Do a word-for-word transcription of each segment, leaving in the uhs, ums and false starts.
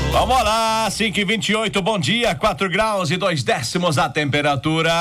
Vamos lá, cinco e vinte e oito, bom dia, quatro graus e dois décimos a temperatura.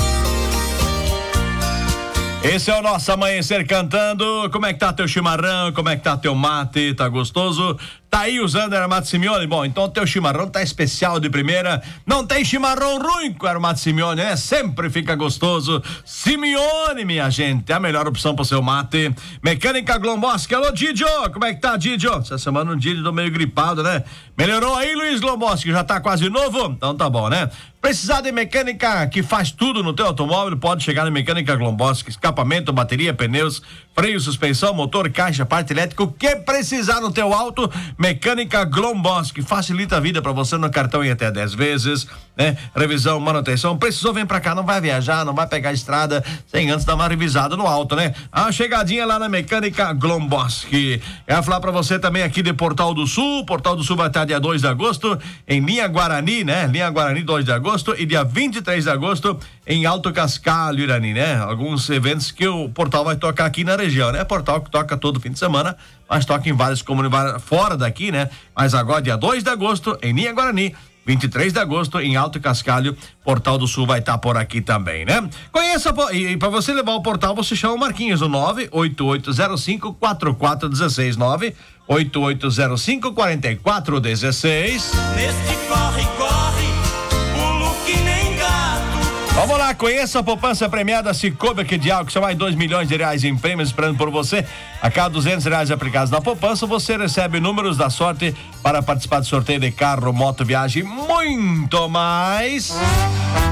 Esse é o nosso Amanhecer Cantando. Como é que tá teu chimarrão? Como é que tá teu mate? Tá gostoso? Tá aí usando Armato Simeone? Bom, então teu chimarrão tá especial de primeira. Não tem chimarrão ruim com Armato Simeone, né? Sempre fica gostoso. Simeone, minha gente, é a melhor opção pro seu mate. Mecânica Glomboski. Alô, Didio, como é que tá, Didio? Essa semana o Didio do meio gripado, né? Melhorou aí, Luiz Glomboski? Já tá quase novo? Então tá bom, né? Precisar de mecânica que faz tudo no teu automóvel, pode chegar na Mecânica Glomboski. Escapamento, bateria, pneus, freio, suspensão, motor, caixa, parte elétrica, o que precisar no teu auto, Mecânica Glomboski. Facilita a vida para você no cartão em até dez vezes, né? Revisão, manutenção, precisou, vem pra cá, não vai viajar, não vai pegar a estrada sem antes dar uma revisada no auto, né? A chegadinha lá na Mecânica Glomboski. Quero falar pra você também aqui de Portal do Sul. Portal do Sul vai estar dia dois de agosto em Linha Guarani, né? Linha Guarani, dois de agosto. E dia vinte e três de agosto em Alto Cascalho, Irani, né? Alguns eventos que o Portal vai tocar aqui na região, né? Portal que toca todo fim de semana, mas toca em várias comunidades fora daqui, né? Mas agora dia dois de agosto em Linha Guarani, vinte e três de agosto em Alto Cascalho, Portal do Sul vai estar por aqui também, né? Conheça, e para você levar o Portal, você chama o Marquinhos, o nove oito oito zero cinco quatro quatro um seis, nove oito oito zero cinco quatro quatro um seis. Neste corre, corre, pulo que nem gato. Vamos lá, conheça a poupança premiada Cicobi Credial, que são mais dois milhões de reais em prêmios esperando por você. A cada duzentos reais aplicados na poupança, você recebe números da sorte para participar do sorteio de carro, moto, viagem, muito mais.